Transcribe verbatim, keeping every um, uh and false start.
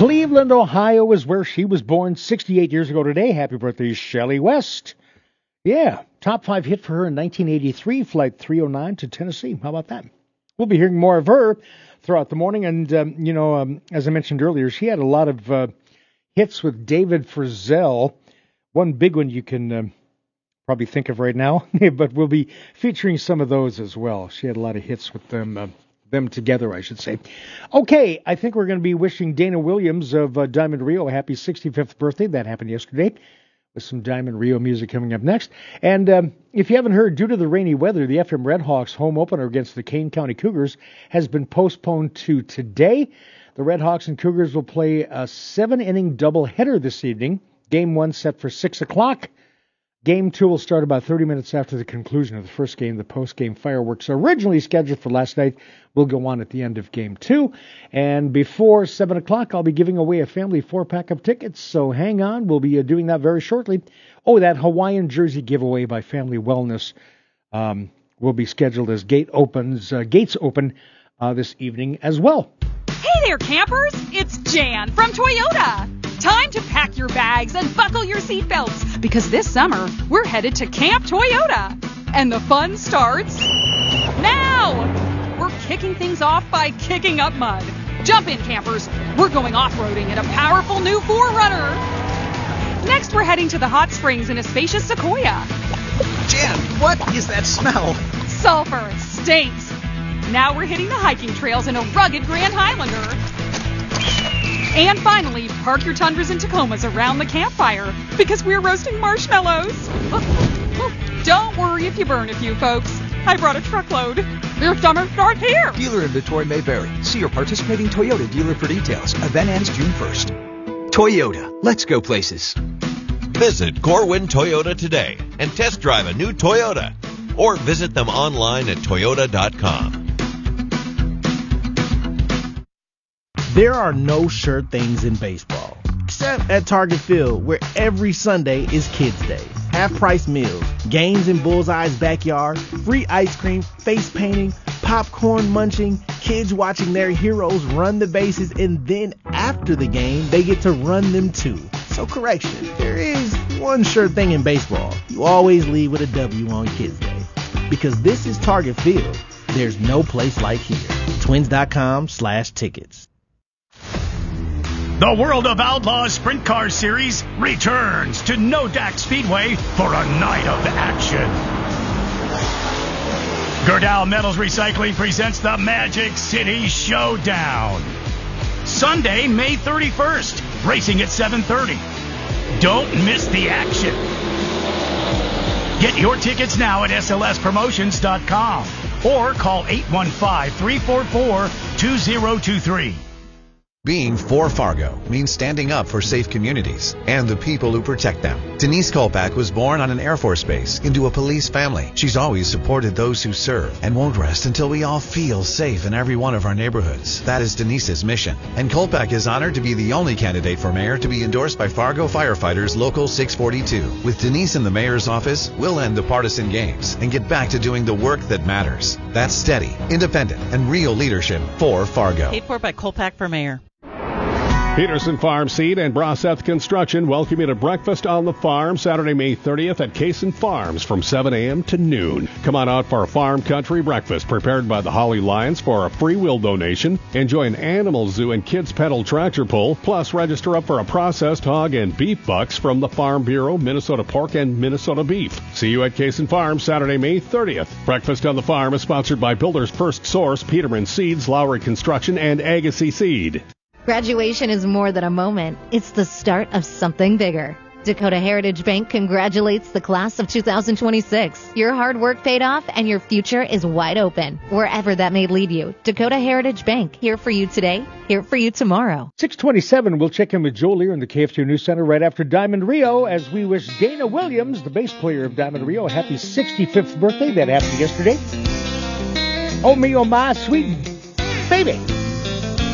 Cleveland, Ohio is where she was born sixty-eight years ago today. Happy birthday, Shelley West. Yeah, top five hit for her in nineteen eighty-three, Flight three oh nine to Tennessee. How about that? We'll be hearing more of her throughout the morning. And, um, you know, um, as I mentioned earlier, she had a lot of uh, hits with David Frizzell. One big one you can uh, probably think of right now, but we'll be featuring some of those as well. She had a lot of hits with them, uh, them together, I should say. Okay, I think we're going to be wishing Dana Williams of uh, Diamond Rio a happy sixty-fifth birthday. That happened yesterday, with some Diamond Rio music coming up next. And um, if you haven't heard, due to the rainy weather, the F M Redhawks home opener against the Kane County Cougars has been postponed to today. The Redhawks and Cougars will play a seven-inning doubleheader this evening. Game one set for six o'clock. Game two will start about thirty minutes after the conclusion of the first game. The post-game fireworks originally scheduled for last night will go on at the end of game two. And before seven o'clock, I'll be giving away a family four-pack of tickets, so hang on. We'll be uh, doing that very shortly. Oh, that Hawaiian jersey giveaway by Family Wellness um, will be scheduled as gate opens, uh, gates open uh, this evening as well. Hey there, campers! It's Jan from Toyota. Time to pack your bags and buckle your seatbelts, because this summer we're headed to Camp Toyota. And the fun starts now! We're kicking things off by kicking up mud. Jump in, campers. We're going off-roading in a powerful new four runner. Next, we're heading to the hot springs in a spacious Sequoia. Jan, what is that smell? Sulfur. Stinks. Now we're hitting the hiking trails in a rugged Grand Highlander. And finally, park your Tundras and Tacomas around the campfire, because we're roasting marshmallows. Don't worry if you burn a few, folks. I brought a truckload. Their summers start here. Dealer inventory may vary. See your participating Toyota dealer for details. Event ends June first. Toyota. Let's go places. Visit Corwin Toyota today and test drive a new Toyota. Or visit them online at toyota dot com. There are no sure things in baseball, except at Target Field, where every Sunday is Kids Day. Half-price meals, games in Bullseye's backyard, free ice cream, face painting, popcorn munching, kids watching their heroes run the bases, and then after the game, they get to run them too. So correction, there is one sure thing in baseball. You always leave with a W on Kids Day. Because this is Target Field, there's no place like here. Twins.com slash tickets. The World of Outlaws Sprint Car Series returns to Nodak Speedway for a night of action. Gerdau Metals Recycling presents the Magic City Showdown. Sunday, May thirty-first, racing at seven thirty. Don't miss the action. Get your tickets now at S L S promotions dot com or call eight one five, three four four, two zero two three. Being for Fargo means standing up for safe communities and the people who protect them. Denise Kolpak was born on an Air Force base into a police family. She's always supported those who serve and won't rest until we all feel safe in every one of our neighborhoods. That is Denise's mission. And Kolpak is honored to be the only candidate for mayor to be endorsed by Fargo Firefighters Local six forty-two. With Denise in the mayor's office, we'll end the partisan games and get back to doing the work that matters. That's steady, independent, and real leadership for Fargo. Paid for by Kolpak for mayor. Peterson Farm Seed and Brosseth Construction welcome you to breakfast on the farm Saturday, May thirtieth at Kaysen Farms from seven a.m. to noon. Come on out for a farm country breakfast prepared by the Holly Lions for a free will donation. Enjoy an animal zoo and kids pedal tractor pull, plus register up for a processed hog and beef bucks from the Farm Bureau, Minnesota Pork, and Minnesota Beef. See you at Kaysen Farms Saturday, May thirtieth. Breakfast on the Farm is sponsored by Builder's First Source, Peterman Seeds, Lowry Construction, and Agassi Seed. Graduation is more than a moment. It's the start of something bigger. Dakota Heritage Bank congratulates the class of two thousand twenty-six. Your hard work paid off and your future is wide open. Wherever that may lead you, Dakota Heritage Bank, here for you today, here for you tomorrow. six twenty-seven, we'll check in with Joe Lear in the K F two News Center right after Diamond Rio as we wish Dana Williams, the bass player of Diamond Rio, a happy sixty-fifth birthday. That happened yesterday. Oh me, oh my, sweet baby.